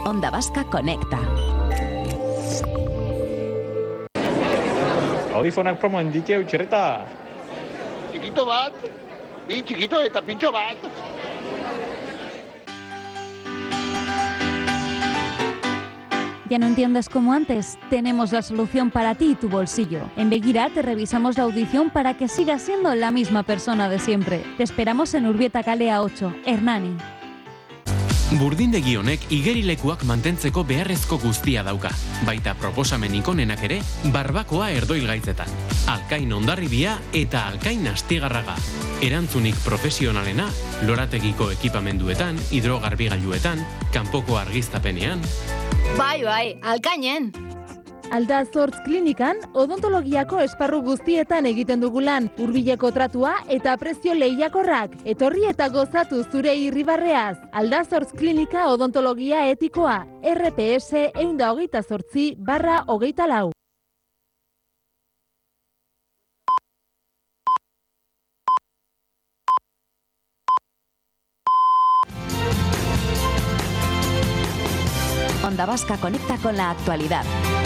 Onda Vasca Conecta. Audifonak promoen dikeu txerreta. Txikito bat, bi txikito eta pintxo bat. ¿Ya no entiendes como antes? Tenemos la solución para ti y tu bolsillo. En Begira te revisamos la audición para que sigas siendo la misma persona de siempre. Te esperamos en Urbieta Kalea 8, Hernani. Burdindegi honek igerilekuak mantentzeko beharrezko guztia dauka. Baita proposamen ikonenak ere, barbakoa erdoilgaitzetan. Alkain Hondarribia eta Alkain Astigarraga. Erantzunik profesionalena, lorategiko ekipamenduetan, hidrogarbigailuetan, kanpoko argiztapenean. Bai, Alkainen! Aldazortz klinikan, odontologiako esparru guztietan egiten dugu lan, hurbileko tratua eta prezio lehiakorrak. Etorri eta gozatu zure irribarreaz. Aldazortz klinika odontologia etikoa, RPS 128/24. Onda Vasca conecta con la actualidad.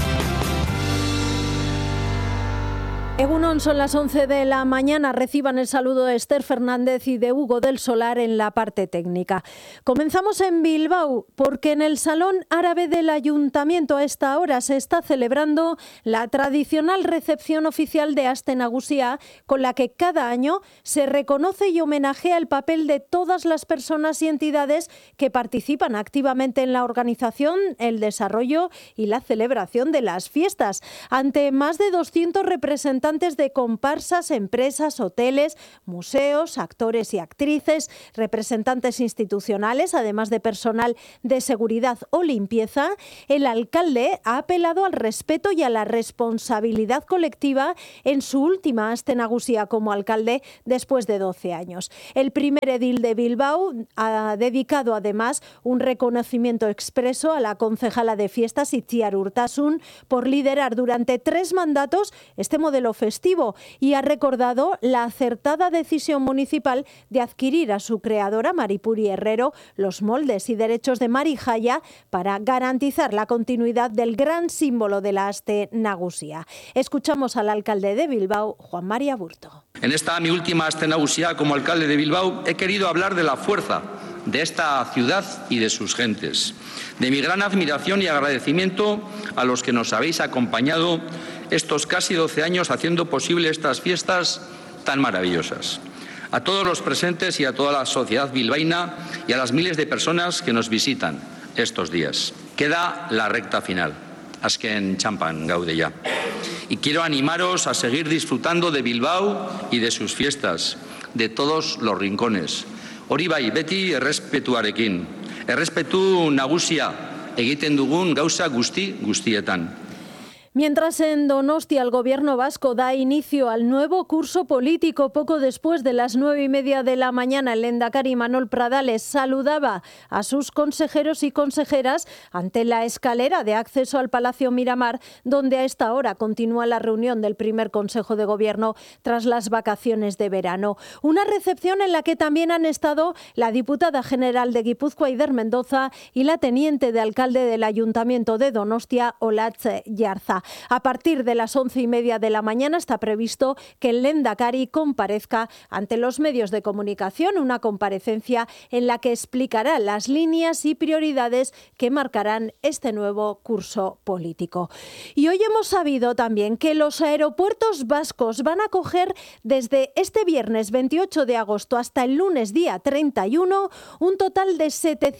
Egunon, son las 11 de la mañana. Reciban el saludo de Esther Fernández y de Hugo del Solar en la parte técnica. Comenzamos en Bilbao porque en el Salón Árabe del Ayuntamiento a esta hora se está celebrando la tradicional recepción oficial de Aste Nagusia, con la que cada año se reconoce y homenajea el papel de todas las personas y entidades que participan activamente en la organización, el desarrollo y la celebración de las fiestas. Ante más de 200 representantes de comparsas, empresas, hoteles, museos, actores y actrices, representantes institucionales, además de personal de seguridad o limpieza, el alcalde ha apelado al respeto y a la responsabilidad colectiva en su última Aste Nagusia como alcalde después de 12 años. El primer edil de Bilbao ha dedicado además un reconocimiento expreso a la concejala de fiestas Itziar Urtasun por liderar durante 3 mandatos este modelo festivo y ha recordado la acertada decisión municipal de adquirir a su creadora, Maripuri Herrero, los moldes y derechos de Marijaya para garantizar la continuidad del gran símbolo de la Aste Nagusia. Escuchamos al alcalde de Bilbao, Juan María Burto. En esta mi última Aste Nagusia como alcalde de Bilbao he querido hablar de la fuerza de esta ciudad y de sus gentes, de mi gran admiración y agradecimiento a los que nos habéis acompañado estos casi 12 años haciendo posible estas fiestas tan maravillosas. A todos los presentes y a toda la sociedad bilbaína y a las miles de personas que nos visitan estos días. Queda la recta final. Azken txampan gaude ya. Y quiero animaros a seguir disfrutando de Bilbao y de sus fiestas, de todos los rincones. Hori bai, beti errespetuarekin. Errespetu nagusia egiten dugun gauza guztietan. Mientras en Donostia el gobierno vasco da inicio al nuevo curso político poco después de las 9:30 de la mañana, el lehendakari Manol Pradales saludaba a sus consejeros y consejeras ante la escalera de acceso al Palacio Miramar, donde a esta hora continúa la reunión del primer Consejo de Gobierno tras las vacaciones de verano. Una recepción en la que también han estado la diputada general de Guipúzcoa, Eider Mendoza, y la teniente de alcalde del Ayuntamiento de Donostia, Olatz Yarza. A partir de las 11:30 de la mañana está previsto que el lehendakari comparezca ante los medios de comunicación, una comparecencia en la que explicará las líneas y prioridades que marcarán este nuevo curso político. Y hoy hemos sabido también que los aeropuertos vascos van a acoger desde este viernes 28 de agosto hasta el lunes día 31 un total de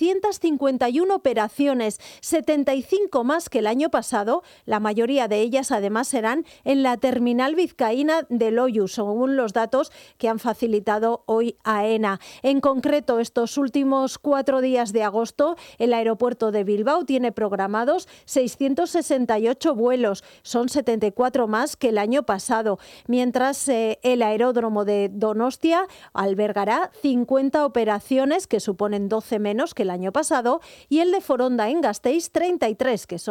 751 operaciones, 75 más que el año pasado. La mayoría de ellas además serán en la terminal vizcaína de Loiu, según los datos que han facilitado hoy AENA. En concreto, estos últimos 4 días de agosto, el aeropuerto de Bilbao tiene programados 668 vuelos, son 74 más que el año pasado, mientras el aeródromo de Donostia albergará 50 operaciones, que suponen 12 menos que el año pasado, y el de Foronda en Gasteiz 33, que son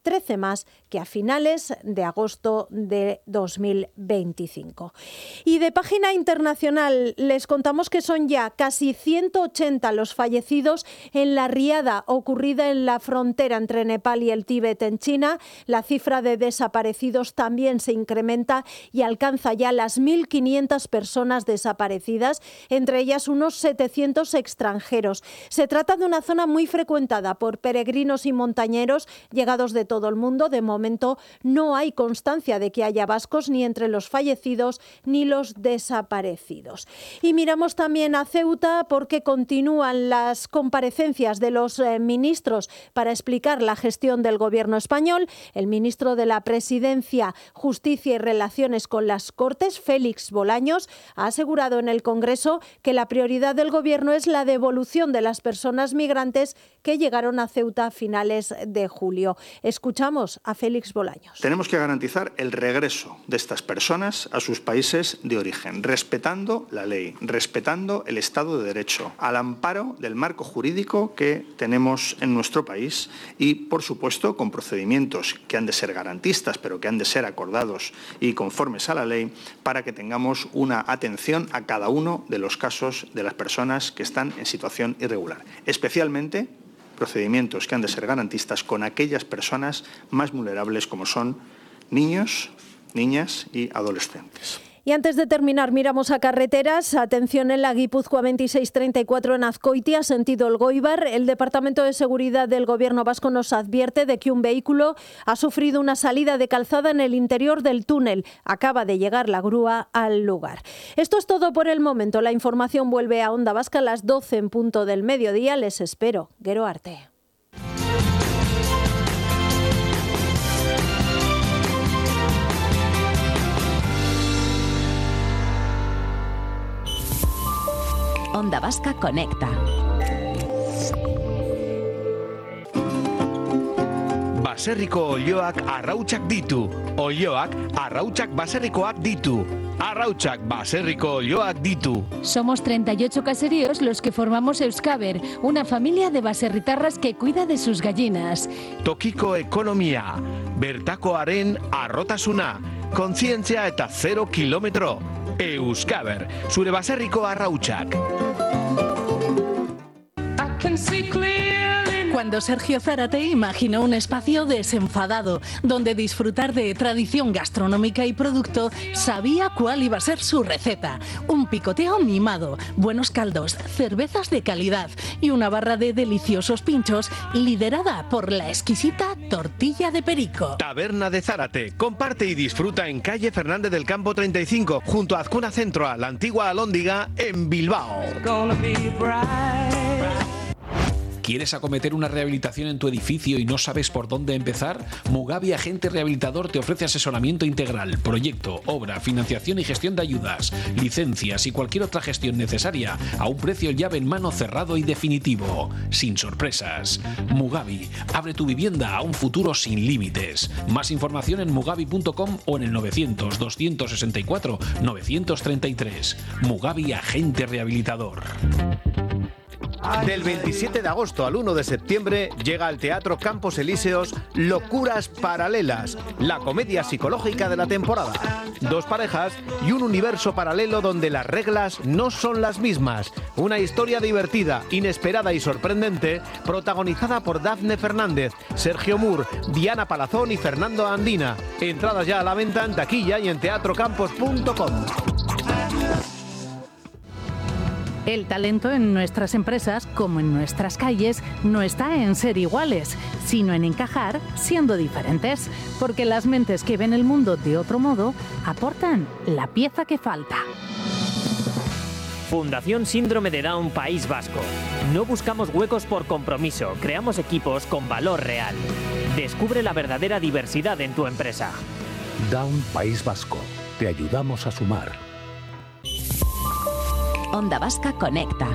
13 más que a finales de agosto de 2025. Y de página internacional les contamos que son ya casi 180 los fallecidos en la riada ocurrida en la frontera entre Nepal y el Tíbet en China. La cifra de desaparecidos también se incrementa y alcanza ya las 1.500 personas desaparecidas, entre ellas unos 700 extranjeros. Se trata de una zona muy frecuentada por peregrinos y montañeros llegados de todo el mundo. De momento no hay constancia de que haya vascos ni entre los fallecidos ni los desaparecidos. Y miramos también a Ceuta porque continúan las comparecencias de los ministros para explicar la gestión del gobierno español. El ministro de la Presidencia, Justicia y Relaciones con las Cortes, Félix Bolaños, ha asegurado en el Congreso que la prioridad del gobierno es la devolución de las personas migrantes que llegaron a Ceuta a finales de julio. Escuchamos a Félix Bolaños. Tenemos que garantizar el regreso de estas personas a sus países de origen, respetando la ley, respetando el Estado de Derecho, al amparo del marco jurídico que tenemos en nuestro país y, por supuesto, con procedimientos que han de ser garantistas, pero que han de ser acordados y conformes a la ley, para que tengamos una atención a cada uno de los casos de las personas que están en situación irregular, especialmente procedimientos que han de ser garantistas con aquellas personas más vulnerables como son niños, niñas y adolescentes. Y antes de terminar, miramos a carreteras. Atención en la Guipúzcoa 2634 en Azcoitia, sentido Elgoibar. El Departamento de Seguridad del Gobierno vasco nos advierte de que un vehículo ha sufrido una salida de calzada en el interior del túnel. Acaba de llegar la grúa al lugar. Esto es todo por el momento. La información vuelve a Onda Vasca a las 12 en punto del mediodía. Les espero. Gero arte. Onda Vasca Conecta. Baserriko olioak arrautsak ditu. Olioak arrautsak baserrikoak ditu. Arrautsak baserriko olioak ditu. Somos 38 caseríos los que formamos Euskaber, una familia de baserritarras que cuida de sus gallinas. Tokiko ekonomia, bertakoaren arrotasuna, kontzientzia eta 0 kilometro. Euskaber, zure baserriko arrautsak. Cuando Sergio Zárate imaginó un espacio desenfadado, donde disfrutar de tradición gastronómica y producto, sabía cuál iba a ser su receta. Un picoteo mimado, buenos caldos, cervezas de calidad y una barra de deliciosos pinchos liderada por la exquisita tortilla de perico. Taberna de Zárate, comparte y disfruta en calle Fernández del Campo 35, junto a Azcuna Centro, a la antigua Alhóndiga, en Bilbao. ¿Quieres acometer una rehabilitación en tu edificio y no sabes por dónde empezar? Mugavi Agente Rehabilitador te ofrece asesoramiento integral, proyecto, obra, financiación y gestión de ayudas, licencias y cualquier otra gestión necesaria a un precio llave en mano cerrado y definitivo, sin sorpresas. Mugavi, abre tu vivienda a un futuro sin límites. Más información en mugavi.com o en el 900 264 933. Mugavi Agente Rehabilitador. Del 27 de agosto al 1 de septiembre llega al Teatro Campos Elíseos Locuras Paralelas, la comedia psicológica de la temporada. 2 parejas y un universo paralelo donde las reglas no son las mismas. Una historia divertida, inesperada y sorprendente, protagonizada por Dafne Fernández, Sergio Mur, Diana Palazón y Fernando Andina. Entradas ya a la venta en taquilla y en teatrocampos.com. El talento en nuestras empresas, como en nuestras calles, no está en ser iguales, sino en encajar siendo diferentes, porque las mentes que ven el mundo de otro modo aportan la pieza que falta. Fundación Síndrome de Down País Vasco. No buscamos huecos por compromiso, creamos equipos con valor real. Descubre la verdadera diversidad en tu empresa. Down País Vasco. Te ayudamos a sumar. Onda Vasca Conecta.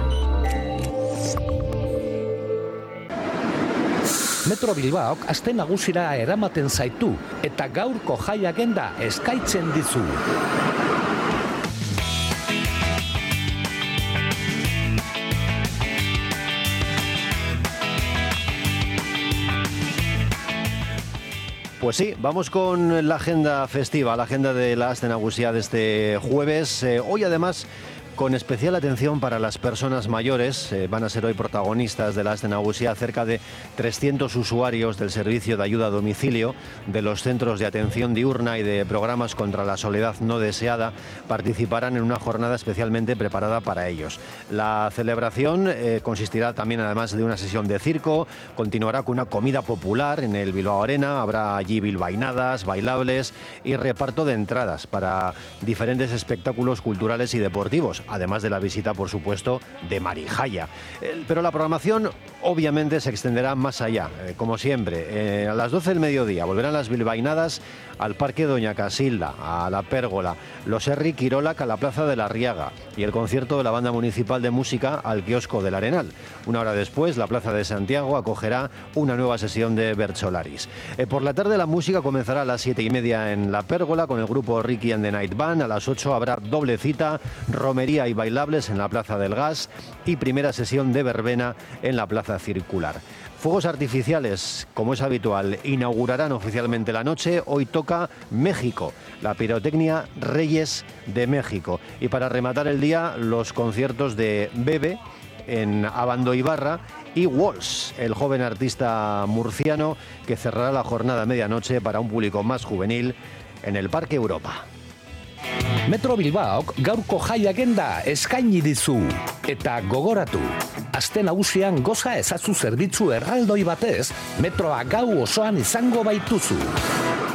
Metro Bilbaok aste nagusira eramaten zaitu eta gaurko jai agenda eskaintzen dizu. Pues sí, vamos con la agenda festiva, la agenda de la Aste Nagusia de este jueves. Hoy además con especial atención para las personas mayores. Van a ser hoy protagonistas de la Aste Nagusia cerca de 300 usuarios del servicio de ayuda a domicilio, de los centros de atención diurna y de programas contra la soledad no deseada. Participarán en una jornada especialmente preparada para ellos. La celebración consistirá también, además de una sesión de circo, continuará con una comida popular en el Bilbao Arena. Habrá allí bilbainadas, bailables y reparto de entradas para diferentes espectáculos culturales y deportivos, además de la visita, por supuesto, de Marijaya. Pero la programación obviamente se extenderá más allá, como siempre. A las 12 del mediodía volverán las bilbainadas al Parque Doña Casilda, a la Pérgola, los Herri Quirolac a la Plaza de la Riaga y el concierto de la Banda Municipal de Música al Kiosco del Arenal. Una hora después, la Plaza de Santiago acogerá una nueva sesión de Bertsolaris. Por la tarde la música comenzará a las 7:30 en la Pérgola con el grupo Ricky and the Night Band. A las 8 habrá doble cita, romería y bailables en la Plaza del Gas y primera sesión de verbena en la Plaza Circular. Fuegos artificiales, como es habitual, inaugurarán oficialmente la noche. Hoy toca México, la pirotecnia Reyes de México. Y para rematar el día, los conciertos de Bebe en Abando Ibarra y Walls, el joven artista murciano que cerrará la jornada a medianoche para un público más juvenil en el Parque Europa. Metro Bilbaok gaurko jai agenda eskaini dizu. Eta gogoratu, Aste Nagusian goza ezazu zerbitzu erraldoi batez, metroa gau osoan izango baituzu.